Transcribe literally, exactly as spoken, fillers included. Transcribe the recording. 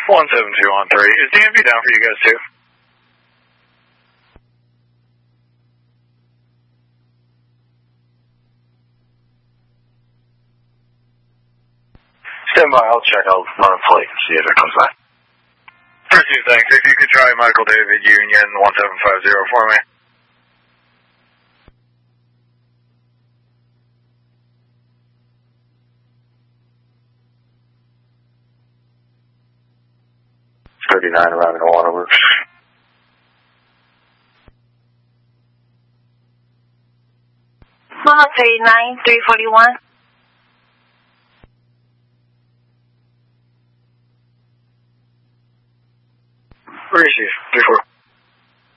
one seven two one three. Is D M V down for you guys too? Stand by, I'll check. I'll run a plate and see if it comes back. Pursuit, thanks. If you could try Michael David Union one seven five zero for me. thirty-nine arriving to Waterworks. Mama thirty-nine, three forty-one.